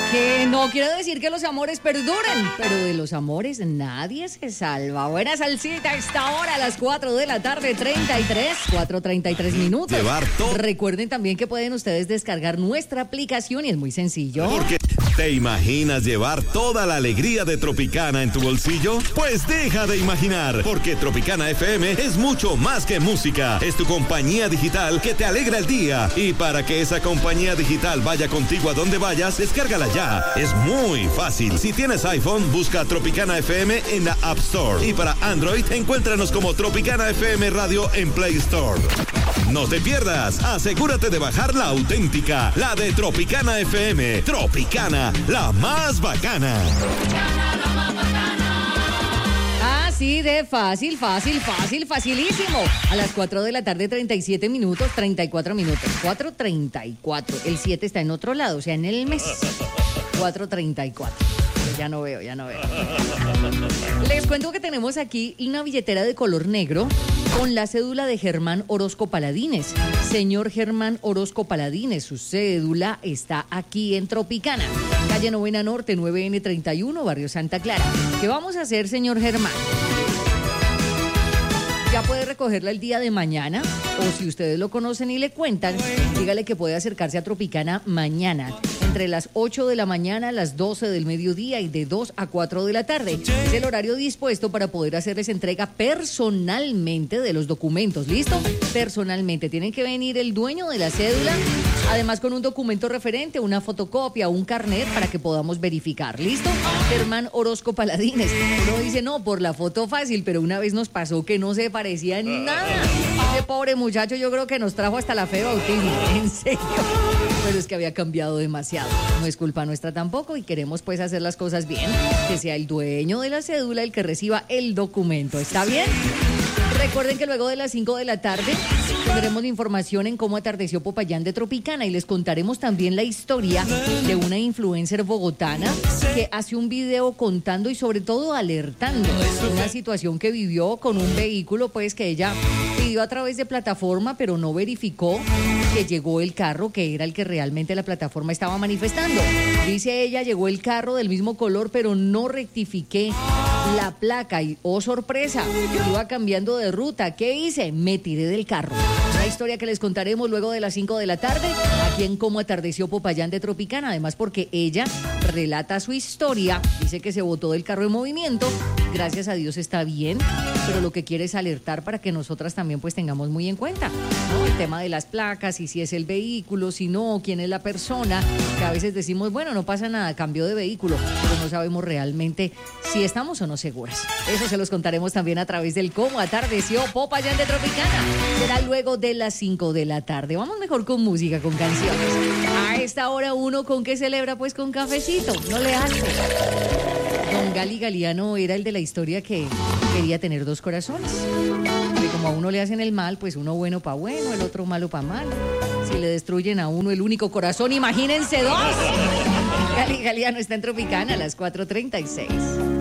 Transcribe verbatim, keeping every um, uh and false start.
Que no quiere decir que los amores perduren, pero de los amores nadie se salva. Buena salsita a esta hora, a las cuatro de la tarde, treinta y tres, cuatro treinta y tres minutos. Llevar todo. Recuerden también que pueden ustedes descargar nuestra aplicación y es muy sencillo. Porque ¿te imaginas llevar toda la alegría de Tropicana en tu bolsillo? Pues deja de imaginar, porque Tropicana F M es mucho más que música. Es tu compañía digital que te alegra el día. Y para que esa compañía digital vaya contigo a donde vayas, descárgala ya. Es muy fácil. Si tienes iPhone, busca Tropicana F M en la App Store. Y para Android, encuéntranos como Tropicana F M Radio en Play Store. No te pierdas. Asegúrate de bajar la auténtica, la de Tropicana F M. Tropicana, la más bacana. Así de fácil, fácil, fácil, facilísimo. A las cuatro de la tarde, treinta y siete minutos, treinta y cuatro minutos. cuatro treinta y cuatro. El siete está en otro lado, o sea, en el mes. cuatro treinta y cuatro. Ya no veo, ya no veo. Les cuento que tenemos aquí una billetera de color negro con la cédula de Germán Orozco Paladines. Señor Germán Orozco Paladines, su cédula está aquí en Tropicana, calle Novena Norte, nueve ene treinta y uno, barrio Santa Clara. ¿Qué vamos a hacer, señor Germán? Ya puede recogerla el día de mañana, o si ustedes lo conocen y le cuentan, dígale que puede acercarse a Tropicana mañana, entre las ocho de la mañana, las doce del mediodía y de dos a cuatro de la tarde. Es el horario dispuesto para poder hacerles entrega personalmente de los documentos. ¿Listo? Personalmente. Tienen que venir el dueño de la cédula, además con un documento referente, una fotocopia, un carnet para que podamos verificar. ¿Listo? Germán Orozco Paladines. Uno dice, no, por la foto fácil, pero una vez nos pasó que no se parecía en nada. Ese pobre muchacho yo creo que nos trajo hasta la fe bautismo. En serio. Pero es que había cambiado demasiado. No es culpa nuestra tampoco y queremos pues hacer las cosas bien. Que sea el dueño de la cédula el que reciba el documento. ¿Está bien? Recuerden que luego de las cinco de la tarde tendremos información en cómo atardeció Popayán de Tropicana y les contaremos también la historia de una influencer bogotana que hace un video contando y sobre todo alertando una situación que vivió con un vehículo pues que ella pidió a través de plataforma pero no verificó que llegó el carro que era el que realmente la plataforma estaba manifestando. Dice ella, llegó el carro del mismo color pero no rectifiqué la placa y, oh sorpresa, iba cambiando de ruta. ¿Qué hice? Me tiré del carro. Una historia que les contaremos luego de las cinco de la tarde, aquí en Cómo Atardeció Popayán de Tropicana. Además porque ella relata su historia, dice que se botó del carro en movimiento, gracias a Dios está bien, pero lo que quiere es alertar para que nosotras también pues tengamos muy en cuenta, ¿no? El tema de las placas y si es el vehículo, si no, quién es la persona, que a veces decimos, bueno, no pasa nada, cambió de vehículo, pero no sabemos realmente si estamos o no seguras. Eso se los contaremos también a través del Cómo Atardeció Popayán de Tropicana. Será luego de las cinco de la tarde. Vamos mejor con música, con canciones. A esta hora uno con qué celebra, pues con cafecito, no le hace. Don Gali Galiano era el de la historia que quería tener dos corazones. Que como a uno le hacen el mal, pues uno bueno pa' bueno, el otro malo pa' malo. Si le destruyen a uno el único corazón, imagínense dos. Gali Galiano está en Tropicana a las cuatro treinta y seis.